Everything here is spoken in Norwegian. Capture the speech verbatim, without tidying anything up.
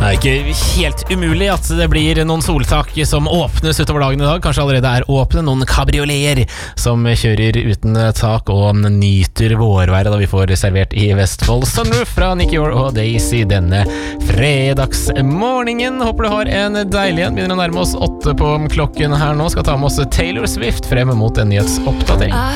Det er ikke helt umulig at det blir noen soltak som åpnes utover dagen i dag. Kanskje allerede er åpne noen kabrioleter som kjører uten tak og nyter vårværet da vi får servert i Vestfold. Sunroof fra Nicky Jord og Daisy denne fredagsmorgenen. Håper du har en deilig en. Begynner å nærme oss åtte på klokken her nå. Skal ta med oss Taylor Swift frem mot en nyhetsoppdatering.